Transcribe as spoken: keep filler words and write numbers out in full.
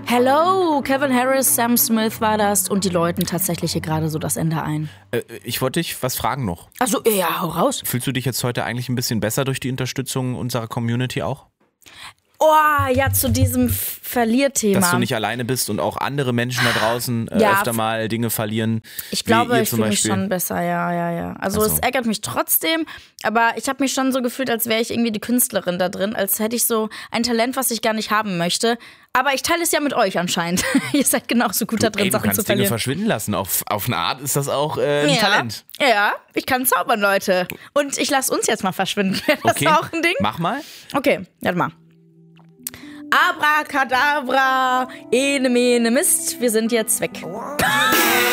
Hello, Kevin Harris, Sam Smith war das und die läuten tatsächlich hier gerade so das Ende ein. Äh, ich wollte dich was fragen noch. Also ja, hau raus. Fühlst du dich jetzt heute eigentlich ein bisschen besser durch die Unterstützung unserer Community auch? Oh, ja, zu diesem Verlierthema. Dass du nicht alleine bist und auch andere Menschen da draußen äh, Ja, öfter mal Dinge verlieren. Ich glaube, ich zum fühle mich Beispiel. schon besser, ja, ja, ja. Also Ach es so. ärgert mich trotzdem, aber ich habe mich schon so gefühlt, als wäre ich irgendwie die Künstlerin da drin, als hätte ich so ein Talent, was ich gar nicht haben möchte. Aber ich teile es ja mit euch anscheinend. Ihr seid genauso gut da drin, Ey, du Sachen zu kannst Dinge verlieren. verschwinden lassen. Auf, auf eine Art ist das auch äh, ein ja. Talent. Ja, ich kann zaubern, Leute. Und ich lasse uns jetzt mal verschwinden. Wäre das Okay, auch ein Ding? mach mal. Okay, warte mal. Abracadabra, ene mene Mist, wir sind jetzt weg.